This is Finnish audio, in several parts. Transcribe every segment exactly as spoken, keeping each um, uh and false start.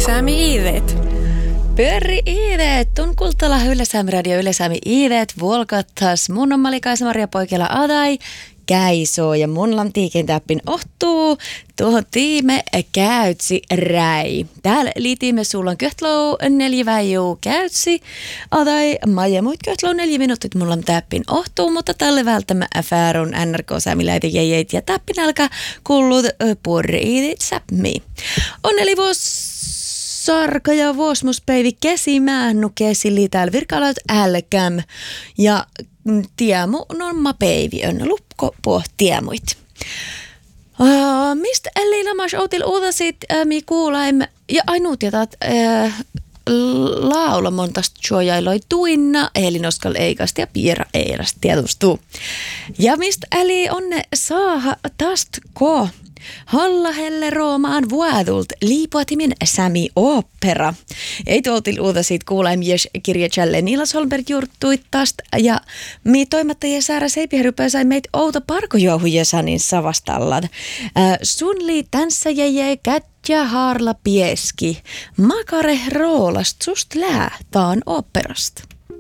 Ylesäämi iidet. Pörri iidet, on kultala Ylesäämi radio Ylesäämi iidet, vuolkattas. Mun on Malika Maria Poikela Adai, käisoo ja mun lamtiikin täppin ohtuu. Tuohon tiime käytsi räi. Täällä liitimme sulla on köhtlou neljä väijuu käytsi. Adai, maja muut köhtlou neljä minuutit mun lam täppin ohtuu, mutta tälle välttämä fäärun N R K-säämiläitä jäijät ja täppin alkaa kullut purri iidit säpmi. Onneli vuos sarka ja vuosmuspäivi kesimäänu kesili täällä virkalaut älkäm ja tiemu nomma päivi on lupko puh tiemuit. Uh, mistä eli lamas outil uudasit äh, mi kuulaim ja ainut jätat äh, laula montast jojailoi tuinna eli noskal eikast ja piira eirast tietustuu. Ja mistä eli onne saaha tast ko Hallahelle Roomaan vuodult liipuatimin Sami Opera. Ei tuoltil uutasit kuulaim jes kirjachalle Niilas Holmberg juurtuittast ja mi toimattajia Saara Seipiherupää sai meitä outo parkojuohujesanin savastallat. Äh, sun lii tänssä jäjä Katja Haarla Pieski. Makare roolast sust lää taan operasta.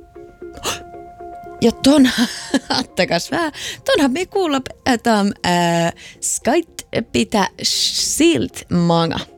Ja ton, attakas vähän, tonhan me kuulla, että äh, skait pitää silt manga.